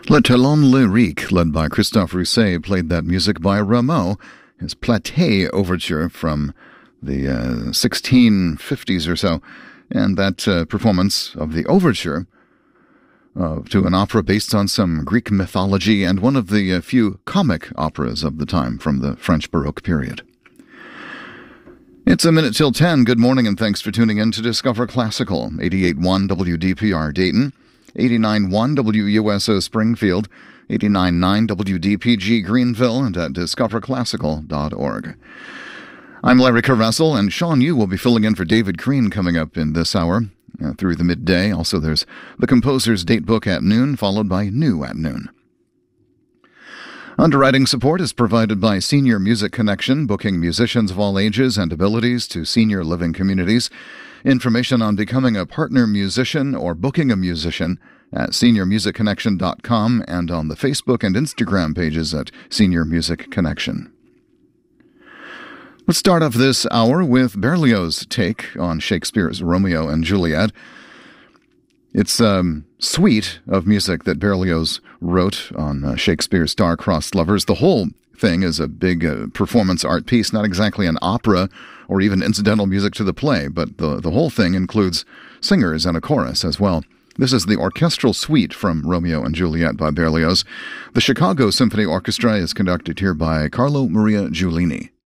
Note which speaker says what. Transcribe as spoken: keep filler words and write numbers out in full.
Speaker 1: Le Talon Lyrique, led by Christophe Rousset, played that music by Rameau, his Platée overture from the uh, sixteen fifties or so, and that uh, performance of the overture uh, to an opera based on some Greek mythology and one of the uh, few comic operas of the time from the French Baroque period. It's a minute till ten. Good morning and thanks for tuning in to Discover Classical. eighty-eight point one W D P R Dayton, eighty-nine point one W U S O Springfield, eighty-nine point nine W D P G Greenville, and at discover classical dot org. I'm Larry Caressel, and Sean Yu will be filling in for David Crean coming up in this hour uh, through the midday. Also, there's the composer's date book at noon, followed by New at noon. Underwriting support is provided by Senior Music Connection, booking musicians of all ages and abilities to senior living communities. Information on becoming a partner musician or booking a musician at senior music connection dot com and on the Facebook and Instagram pages at Senior Music Connection. Let's start off this hour with Berlioz' take on Shakespeare's Romeo and Juliet. It's a um, suite of music that Berlioz wrote on uh, Shakespeare's Star-Crossed Lovers. The whole thing is a big uh, performance art piece, not exactly an opera or even incidental music to the play, but the, the whole thing includes singers and a chorus as well. This is the orchestral suite from Romeo and Juliet by Berlioz. The Chicago Symphony Orchestra is conducted here by Carlo Maria Giulini.